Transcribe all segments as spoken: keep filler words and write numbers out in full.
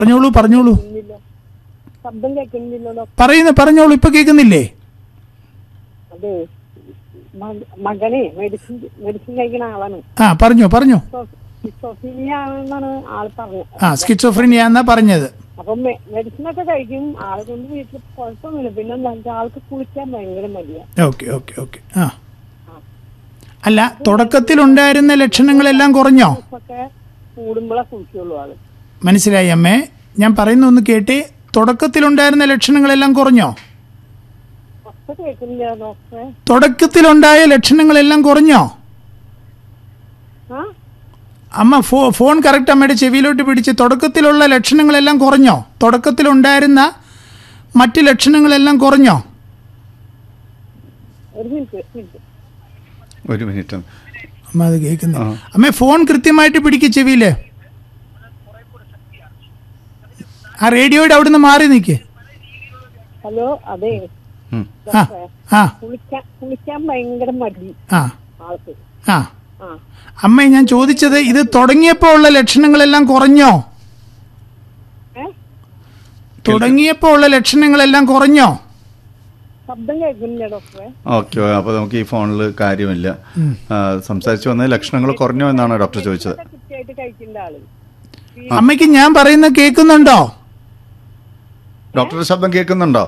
പറഞ്ഞോളൂ പറഞ്ഞോളൂ ശബ്ദം കേൾക്കുന്നില്ലല്ലോ. പറയുന്ന പറഞ്ഞോളൂ. ഇപ്പൊ കേൾക്കുന്നില്ലേ? അതെ, മകനെ മെഡിസിൻ മെഡിസിൻ കഴിക്കുന്ന ആളാണ്. ആ പറഞ്ഞോ പറഞ്ഞോ. സ്കിസോഫ്രീനിയ ആണെന്നാണ് ആൾ പറഞ്ഞത്. ആ സ്കിസോഫ്രീനിയ എന്നാ പറഞ്ഞത്. അപ്പൊ മെഡിസിൻ ഒക്കെ കഴിക്കും. ആളെ കൊണ്ട് വീട്ടിൽ കുഴപ്പമൊന്നുമില്ല. പിന്നെ എന്താ ആൾക്ക് കുളിക്കാൻ ഭയങ്കര മടിയാ. Okay okay okay. ആ അല്ല, തുടക്കത്തിലുണ്ടായിരുന്ന ലക്ഷണങ്ങളെല്ലാം കുറഞ്ഞോ? കൂടുമ്പോഴേ കുളിക്കുള്ളൂ ആള്. മനസ്സിലായി അമ്മേ. ഞാൻ പറയുന്ന ഒന്ന് കേട്ടേ. തുടക്കത്തിലുണ്ടായിരുന്ന ലക്ഷണങ്ങളെല്ലാം കുറഞ്ഞോ? തുടക്കത്തിലുണ്ടായ ലക്ഷണങ്ങളെല്ലാം കുറഞ്ഞോ? അമ്മ ഫോ ഫോൺ കറക്റ്റ് അമ്മയുടെ ചെവിയിലോട്ട് പിടിച്ച്. തുടക്കത്തിലുള്ള ലക്ഷണങ്ങളെല്ലാം കുറഞ്ഞോ? തുടക്കത്തിലുണ്ടായിരുന്ന മറ്റ് ലക്ഷണങ്ങളെല്ലാം കുറഞ്ഞോ? ഒരു മിനിറ്റ് അമ്മ അത് കേൾക്കുന്നു. അമ്മ ഫോൺ കൃത്യമായിട്ട് പിടിക്ക് ചെവിയില്. ആ റേഡിയോയുടെ അവിടുന്ന് മാറി നിൽക്ക്. ഹലോ, അതെ, കുളിക്കാൻ ഭയങ്കര മടി ആൾക്ക്. ആ അമ്മ ഞാൻ ചോദിച്ചത്, ഇത് തുടങ്ങിയപ്പോ ഉള്ള ലക്ഷണങ്ങളെല്ലാം കുറഞ്ഞോ? തുടങ്ങിയപ്പോ ഉള്ള ലക്ഷണങ്ങളെല്ലാം കുറഞ്ഞോ? ശബ്ദം കേൾക്കുന്നില്ല ഡോക്ടറെ. ഓക്കെ, അപ്പൊ നമുക്ക് ഈ ഫോണിൽ കാര്യമില്ല. സംസാരിച്ചു വന്ന ലക്ഷണങ്ങൾ കുറഞ്ഞോ എന്നാണ് ഡോക്ടർ ചോദിച്ചത്. അമ്മയ്ക്ക് ഞാൻ പറയുന്നത് കേൾക്കുന്നുണ്ടോ? ഡോക്ടറുടെ ശബ്ദം കേൾക്കുന്നുണ്ടോ?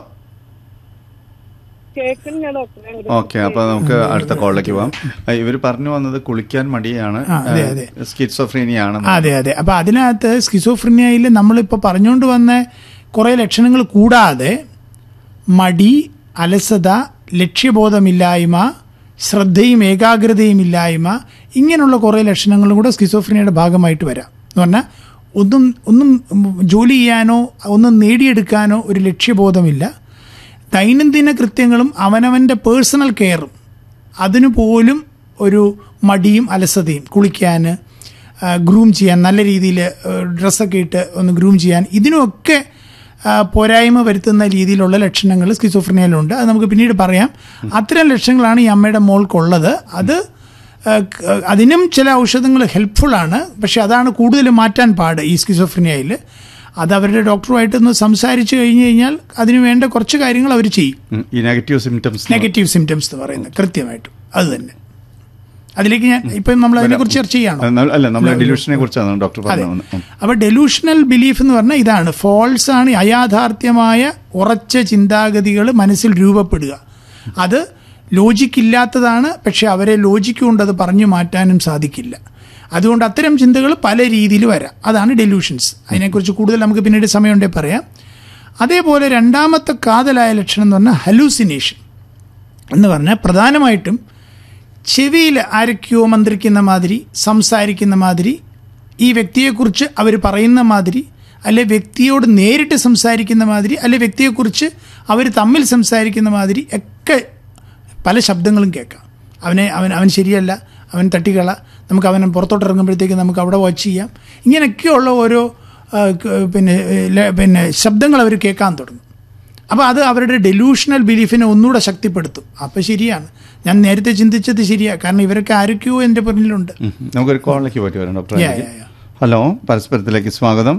ഓക്കെ, അപ്പൊ നമുക്ക് അടുത്ത കോളിലേക്ക് പോവാം. ഇവർ പറഞ്ഞു വന്നത് കുളിക്കാൻ മടിയാണ്, സ്കിസോഫ്രീനിയാണ്. അതെ അതെ. അപ്പൊ അതിനകത്ത് സ്കിസോഫ്രീനിയയിൽ നമ്മളിപ്പോ പറഞ്ഞുകൊണ്ട് വന്ന കുറെ ലക്ഷണങ്ങൾ കൂടാതെ മടി, അലസത, ലക്ഷ്യബോധമില്ലായ്മ, ശ്രദ്ധയും ഏകാഗ്രതയും ഇല്ലായ്മ, ഇങ്ങനെയുള്ള കുറേ ലക്ഷണങ്ങളും കൂടെ സ്കിസോഫ്രീനിയയുടെ ഭാഗമായിട്ട് വരാം. എന്ന് പറഞ്ഞാൽ ഒന്നും ഒന്നും ജോലി ചെയ്യാനോ ഒന്നും നേടിയെടുക്കാനോ ഒരു ലക്ഷ്യബോധമില്ല. ദൈനംദിന കൃത്യങ്ങളും അവനവൻ്റെ പേഴ്സണൽ കെയറും അതിനു പോലും ഒരു മടിയും അലസതയും, കുളിക്കാൻ, ഗ്രൂം ചെയ്യാൻ, നല്ല രീതിയിൽ ഡ്രസ്സൊക്കെ ഇട്ട് ഒന്ന് ഗ്രൂം ചെയ്യാൻ, ഇതിനുമൊക്കെ പോരായ്മ വരുത്തുന്ന രീതിയിലുള്ള ലക്ഷണങ്ങൾ സ്കിസോഫ്രീനിയയിലുണ്ട്. അത് നമുക്ക് പിന്നീട് പറയാം. അത്തരം ലക്ഷണങ്ങളാണ് ഈ അമ്മയുടെ മോൾക്കുള്ളത്. അത് അതിനും ചില ഔഷധങ്ങൾ ഹെൽപ്ഫുള്ളാണ്. പക്ഷെ അതാണ് കൂടുതൽ മാറ്റാൻ പാട് ഈ സ്കിസോഫ്രീനിയയിൽ. അത് അവരുടെ ഡോക്ടറുമായിട്ടൊന്ന് സംസാരിച്ചു കഴിഞ്ഞു കഴിഞ്ഞാൽ അതിന് വേണ്ട കുറച്ച് കാര്യങ്ങൾ അവർ ചെയ്യും. ഈ നെഗറ്റീവ് സിംറ്റംസ് നെഗറ്റീവ് സിംറ്റംസ് എന്ന് പറയുന്നത് കൃത്യമായിട്ടും അത് തന്നെ. അതിലേക്ക് ഞാൻ ഇപ്പം നമ്മൾ അതിനെ കുറിച്ച് ചർച്ച ചെയ്യണം. അപ്പൊ ഡെലൂഷണൽ ബിലീഫ് എന്ന് പറഞ്ഞാൽ ഇതാണ്. ഫോൾസ് ആണ്, അയാഥാർത്ഥ്യമായ ഉറച്ച ചിന്താഗതികൾ മനസ്സിൽ രൂപപ്പെടുക. അത് ലോജിക്ക് ഇല്ലാത്തതാണ്. പക്ഷെ അവരെ ലോജിക്ക് കൊണ്ട് അത് പറഞ്ഞു മാറ്റാനും സാധിക്കില്ല. അതുകൊണ്ട് അത്തരം ചിന്തകൾ പല രീതിയിൽ വരാം. അതാണ് ഡെലൂഷൻസ്. അതിനെക്കുറിച്ച് കൂടുതൽ നമുക്ക് പിന്നീട് സമയമുണ്ടെങ്കിൽ പറയാം. അതേപോലെ രണ്ടാമത്തെ കാതലായ ലക്ഷണം എന്ന് പറഞ്ഞാൽ ഹലൂസിനേഷൻ എന്ന് പറഞ്ഞാൽ പ്രധാനമായിട്ടും ചെവിയിൽ ആരൊക്കെയോ മന്ത്രിക്കുന്ന മാതിരി, സംസാരിക്കുന്ന മാതിരി, ഈ വ്യക്തിയെക്കുറിച്ച് അവർ പറയുന്ന മാതിരി, അല്ലെ വ്യക്തിയോട് നേരിട്ട് സംസാരിക്കുന്ന മാതിരി, അല്ലെ വ്യക്തിയെക്കുറിച്ച് അവർ തമ്മിൽ സംസാരിക്കുന്ന മാതിരി ഒക്കെ പല ശബ്ദങ്ങളും കേൾക്കാം. അവനെ അവൻ അവൻ ശരിയല്ല, അവൻ തട്ടിക്കള, നമുക്ക് അവനെ പുറത്തോട്ട് ഇറങ്ങുമ്പോഴത്തേക്ക് നമുക്ക് അവിടെ വാച്ച് ചെയ്യാം. ഇങ്ങനെയൊക്കെയുള്ള ഓരോ പിന്നെ പിന്നെ ശബ്ദങ്ങൾ അവർ കേൾക്കാൻ തുടങ്ങും. അപ്പോൾ അത് അവരുടെ ഡെലൂഷണൽ ബിലീഫിനെ ഒന്നുകൂടെ ശക്തിപ്പെടുത്തും. അപ്പോൾ ശരിയാണ്, ഞാൻ നേരത്തെ ചിന്തിച്ചത് ശരിയാണ്. കാരണം ഇവരൊക്കെ ആരൊക്കെയോ എൻ്റെ പിന്നിലുണ്ട്. നമുക്കൊരു കോളിലേക്ക് പോയിട്ട് വരാം ഡോക്ടർ. ഹലോ, പരസ്പരത്തിലേക്ക് സ്വാഗതം.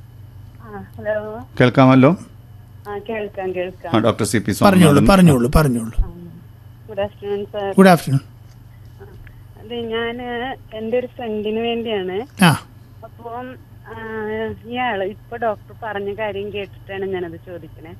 കേൾക്കാമല്ലോ? ഡോക്ടർ സി പി പറഞ്ഞോളൂ പറഞ്ഞോളൂ പറഞ്ഞോളൂ. Good afternoon sir. Good afternoon. അതെ, ഞാൻ എൻ്റെ ഒരു ഫ്രണ്ടിന് വേണ്ടിയാണ്. അപ്പം ഇയാള് ഇപ്പൊ ഡോക്ടർ പറഞ്ഞ കാര്യം കേട്ടിട്ടാണ് ഞാനത് ചോദിക്കണേ.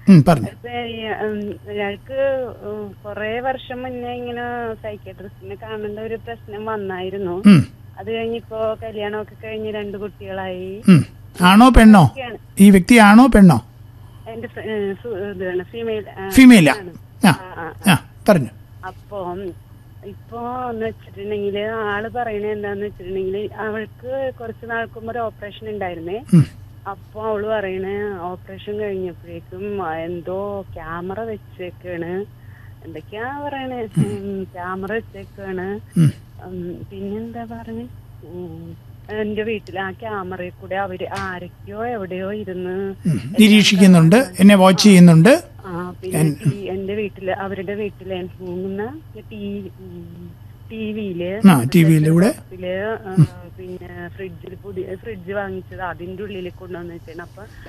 ഇയാൾക്ക് കൊറേ വർഷം മുന്നേ ഇങ്ങനെ സൈക്യാട്രിസ്റ്റിനെ കാണേണ്ട ഒരു പ്രശ്നം വന്നായിരുന്നു. അത് കഴിഞ്ഞിപ്പോ കല്യാണമൊക്കെ കഴിഞ്ഞ് രണ്ട് കുട്ടികളായി. ആണോ പെണ്ണോ? ഈ വ്യക്തി ആണോ പെണ്ണോ? എന്റെ ഫീമെയിൽ ഫീമെയിലാ പറഞ്ഞു. അപ്പൊ ഇപ്പൊ എന്ന് വെച്ചിട്ടുണ്ടെങ്കില് ആള് പറയണ എന്താന്ന് വെച്ചിട്ടുണ്ടെങ്കില് അവൾക്ക് കുറച്ച് നാൾക്കുമ്പോ ഒരു ഓപ്പറേഷൻ ഉണ്ടായിരുന്നേ. അപ്പൊ അവള് പറയണേ ഓപ്പറേഷൻ കഴിഞ്ഞപ്പോഴേക്കും എന്തോ ക്യാമറ വെച്ചേക്കാണ്, എന്തൊക്കെയാ പറയണേ, ക്യാമറ വെച്ചേക്കാണ്. പിന്നെന്താ പറഞ്ഞേ, എന്റെ വീട്ടിൽ ആ ക്യാമറയിൽ കൂടെ അവര് ആരൊക്കെയോ എവിടെയോ ഇരുന്ന് നിരീക്ഷിക്കുന്നുണ്ട്, എന്നെ വാച്ച് ചെയ്യുന്നുണ്ട്. ആ പിന്നെ എന്റെ വീട്ടില് അവരുടെ വീട്ടിലെ ടി ടിവിയില് ആ ടി വിയിലൂടെ പിന്നെ ഫ്രിഡ്ജിൽ പുതിയ ഫ്രിഡ്ജ് വാങ്ങിച്ചത് അതിന്റെ ഉള്ളിൽ കൊണ്ടുവന്ന് വെച്ചാണ്. അപ്പൊ